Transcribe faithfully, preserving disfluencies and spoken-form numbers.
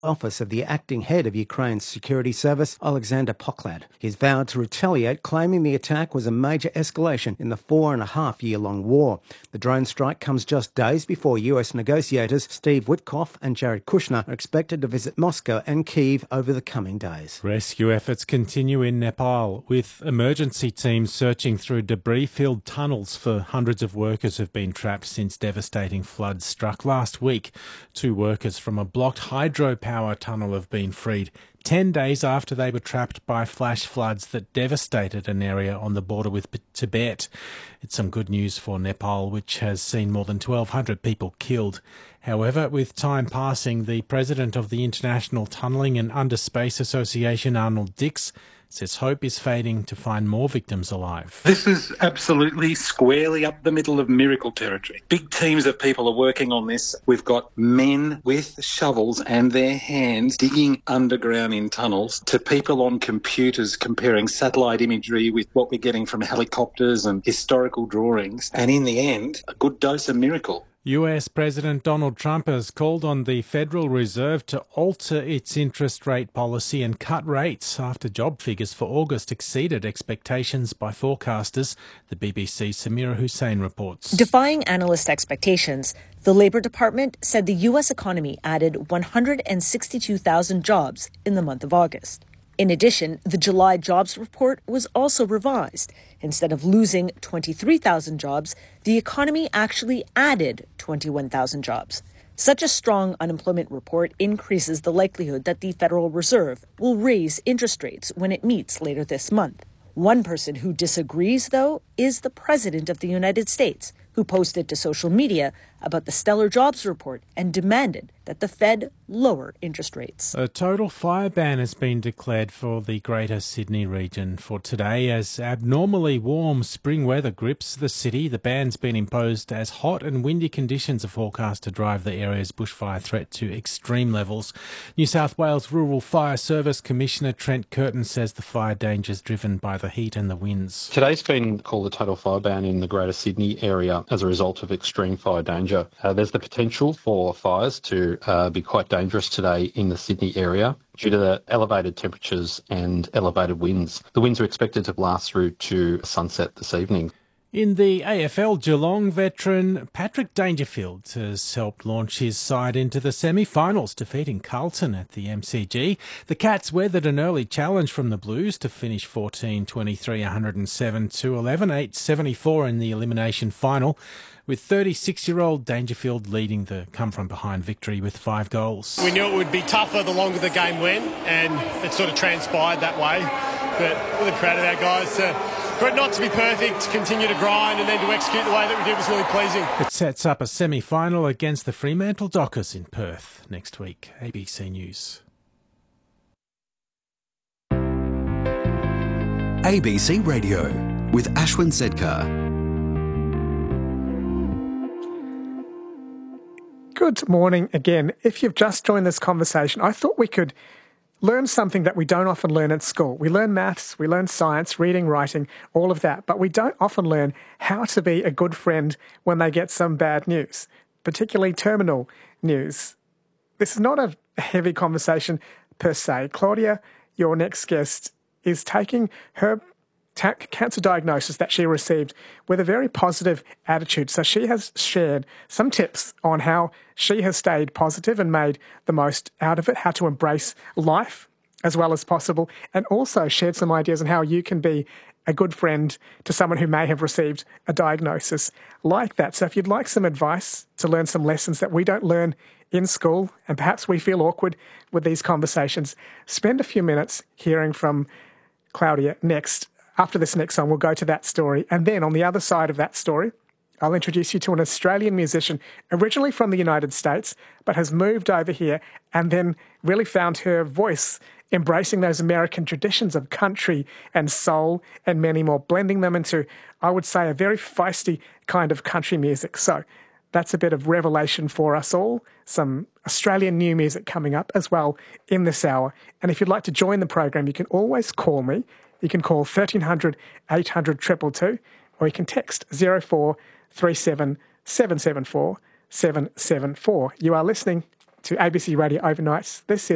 office of the acting head of Ukraine's security service, Alexander Poklad. He's vowed to retaliate, claiming the attack was a major escalation in the four and a half year long war. The drone strike comes just days before U S negotiators Steve Witkoff and Jared Kushner are expected to visit Moscow and Kyiv over the coming days. Rescue efforts continue in Nepal, with emergency teams searching through debris-filled tunnels for hundreds of workers who've been trapped since devastating floods struck last week. Two workers from a blocked hydropower Power tunnel have been freed ten days after they were trapped by flash floods that devastated an area on the border with Tibet. It's some good news for Nepal, which has seen more than twelve hundred people killed. However, with time passing, the president of the International Tunnelling and Underspace Association, Arnold Dix, says hope is fading to find more victims alive. This is absolutely squarely up the middle of miracle territory. Big teams of people are working on this. We've got men with shovels and their hands digging underground in tunnels, to people on computers comparing satellite imagery with what we're getting from helicopters and historical drawings. And in the end, a good dose of miracle. U S President Donald Trump has called on the Federal Reserve to alter its interest rate policy and cut rates after job figures for August exceeded expectations by forecasters. The B B C's Samira Hussein reports. Defying analyst expectations, the Labour Department said the U S economy added one hundred sixty-two thousand jobs in the month of August. In addition, the July jobs report was also revised. Instead of losing twenty-three thousand jobs, the economy actually added twenty-one thousand jobs. Such a strong unemployment report increases the likelihood that the Federal Reserve will raise interest rates when it meets later this month. One person who disagrees, though, is the President of the United States, who posted to social media about the stellar jobs report and demanded that the Fed lower interest rates. A total fire ban has been declared for the Greater Sydney region for today as abnormally warm spring weather grips the city. The ban's been imposed as hot and windy conditions are forecast to drive the area's bushfire threat to extreme levels. New South Wales Rural Fire Service Commissioner Trent Curtin says the fire danger is driven by the heat and the winds. Today's been called a total fire ban in the Greater Sydney area as a result of extreme fire danger. Uh, there's the potential for fires to uh, be quite dangerous today in the Sydney area due to the elevated temperatures and elevated winds. The winds are expected to blast through to sunset this evening. In the A F L, Geelong veteran Patrick Dangerfield has helped launch his side into the semi-finals, defeating Carlton at the M C G. The Cats weathered an early challenge from the Blues to finish fourteen twenty-three, one hundred seven to eleven, eight seventy-four in the elimination final, with thirty-six-year-old Dangerfield leading the come-from-behind victory with five goals. We knew it would be tougher the longer the game went, and it sort of transpired that way. But really proud of our guys to, for it not to be perfect, to continue to grind and then to execute the way that we did was really pleasing. It sets up a semi-final against the Fremantle Dockers in Perth next week. A B C News. A B C Radio with Ashwin Sedkar. Good morning again. If you've just joined this conversation, I thought we could learn something that we don't often learn at school. We learn maths, we learn science, reading, writing, all of that, but we don't often learn how to be a good friend when they get some bad news, particularly terminal news. This is not a heavy conversation per se. Claudia, your next guest, is taking her ta- cancer diagnosis that she received with a very positive attitude. So she has shared some tips on how she has stayed positive and made the most out of it, how to embrace life as well as possible, and also shared some ideas on how you can be a good friend to someone who may have received a diagnosis like that. So if you'd like some advice to learn some lessons that we don't learn in school, and perhaps we feel awkward with these conversations, spend a few minutes hearing from Claudia next. After this next song, we'll go to that story. And then on the other side of that story, I'll introduce you to an Australian musician, originally from the United States, but has moved over here and then really found her voice embracing those American traditions of country and soul and many more, blending them into, I would say, a very feisty kind of country music. So that's a bit of revelation for us all. Some Australian new music coming up as well in this hour. And if you'd like to join the program, you can always call me. You can call thirteen hundred, eight hundred, two two two, or you can text zero four three seven, seven seven four, seven seven four. You are listening to A B C Radio Overnights. This is